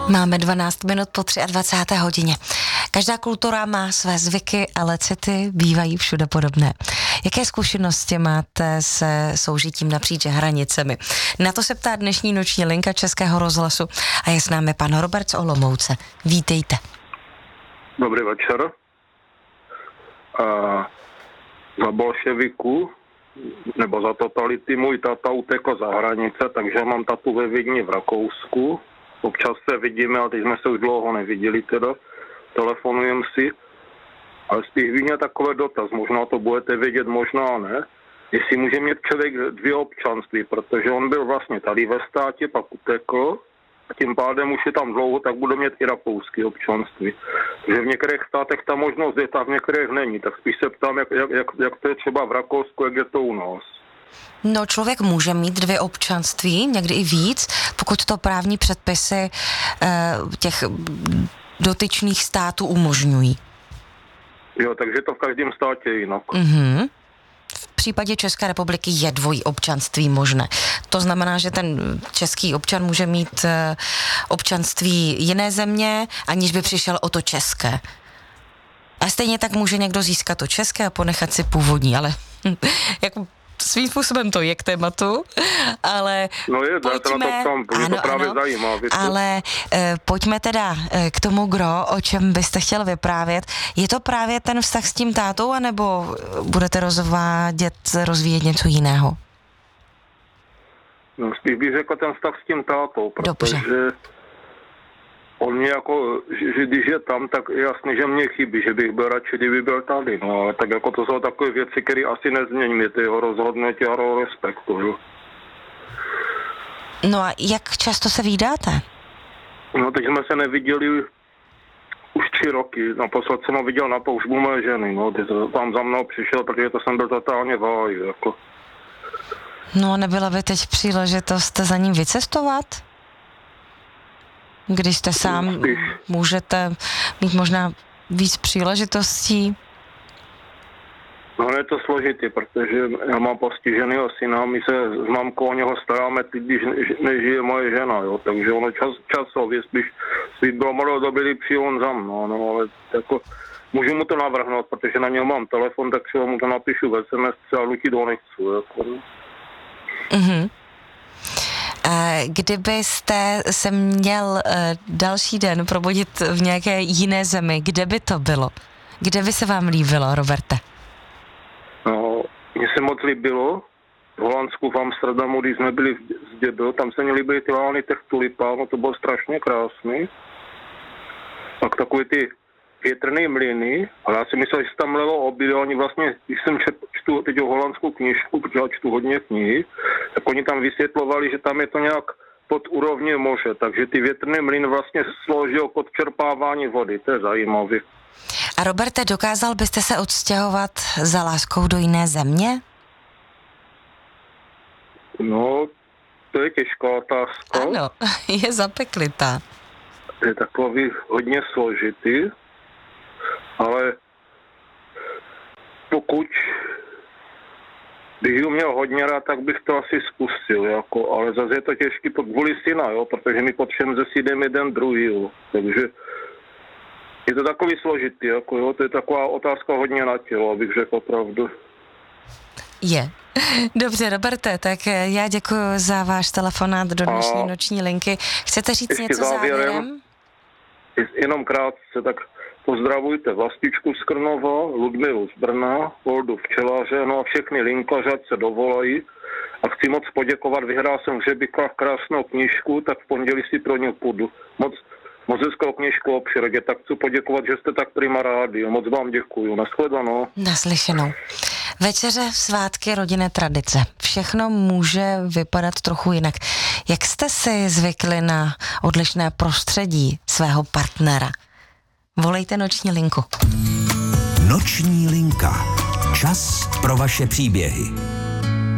Máme 12 minut po 23. hodině. Každá kultura má své zvyky, ale city bývají všude podobné. Jaké zkušenosti máte se soužitím napříč hranicemi? Na to se ptá dnešní noční linka Českého rozhlasu a je s námi pan Robert z Olomouce. Vítejte. Dobrý večer. Za bolševiku nebo za totality můj tata utekl za hranice, takže mám tatu ve Vídni v Rakousku. Občas se vidíme, ale teď jsme se už dlouho neviděli teda. Telefonujeme si. Ale spíš Vídně takový dotaz, možná to budete vědět, možná ne. Jestli může mít člověk 2 občanství, protože on byl vlastně tady ve státě, pak utekl a tím pádem už je tam dlouho, tak bude mít i rakouské občanství. Takže v některých státech ta možnost je, tak v některých není. Tak spíš se ptám, jak to je třeba v Rakousku, jak je to u nás. No, člověk může mít 2 občanství, někdy i víc, pokud to právní předpisy těch dotyčných států umožňují. Jo, takže to v každém státě je jinak. Mhm. V případě České republiky je 2 občanství možné. To znamená, že ten český občan může mít občanství jiné země, aniž by přišel o to české. A stejně tak může někdo získat to české a ponechat si původní, ale jako svým způsobem to je k tématu, ale no je, pojďme, to právě zajímá, ale pojďme teda k tomu gro, o čem byste chtěl vyprávět. Je to právě ten vztah s tím tátou, anebo budete rozvíjet něco jiného? No, spíš bych řekl ten vztah s tím tátou, protože dobře. On mě jako, že když je tam, tak je jasný, že mě chybí, že bych byl radši, kdyby byl tady, no ale tak jako to jsou takové věci, které asi nezměním, je to jeho rozhodnutí a jeho respektu. No a jak často se vídáte? No teď jsme se neviděli už 3 roky, naposled jsem ho viděl na pohřbu mé ženy, no, ty to tam za mnou přišel, protože to jsem byl totálně v háji, jako. No nebyla by teď příležitost za ním vycestovat? Když jste sám, můžete mít možná víc příležitostí? No je to složitý, protože já mám postiženýho syna, my se s mamkou o něho staráme, když nežije moje žena, jo, takže ono časově spíš bylo mnoho doby přijel za mnou, no ale jako můžu mu to navrhnout, protože na něho mám telefon, tak si mu to napíšu v SMS a luky to nechci, jako. Mhm. Kdybyste se měl další den probudit v nějaké jiné zemi, kde by to bylo? Kde by se vám líbilo, Roberte? No, mně se moc líbilo v Holandsku, v Amsterdamu, když jsme byli v Děbel, tam se mi líbily ty válny těch tulipánů, to bylo strašně krásný. Pak takový ty větrné mlyny, ale já si myslel, že se tam lelo obyl, oni vlastně, když jsem čtu teď holandskou knížku, protože já čtu hodně knihy, tak oni tam vysvětlovali, že tam je to nějak pod úrovní moře, takže ty větrné mlyny vlastně slouží k odčerpávání vody, to je zajímavé. A Roberte, dokázal byste se odstěhovat za láskou do jiné země? No, to je těžká otázka. Ano, je zapeklitá. Je takový hodně složitý, ale pokud bych ho měl hodně rád, tak bych to asi zkusil, jako, ale zase je to těžký kvůli syna, jo, protože my potřebujeme ze sídem jeden druhý, jo, takže je to takový složitý, jako, jo, to je taková otázka hodně na tělo, abych řekl pravdu. Je. Dobře, Roberte, tak já děkuji za váš telefonát do dnešní noční linky. Chcete říct něco závěrem? Jenom krátce, tak pozdravujte Vlastičku z Krnova, Ludmilu z Brna, Oldu Včelaře, no a všechny linkaře, ať se dovolají. A chci moc poděkovat, vyhrál jsem v Hřebikách krásnou knížku, tak v pondělí si pro ně půjdu. Moc hezkou knížku o přírodě, tak chci poděkovat, že jste tak prima rádi. Moc vám děkuju. Nashledanou. Naslyšenou. Večeře, svátky, rodinné tradice. Všechno může vypadat trochu jinak. Jak jste si zvykli na odlišné prostředí svého partnera? Volejte noční linku. Noční linka. Čas pro vaše příběhy.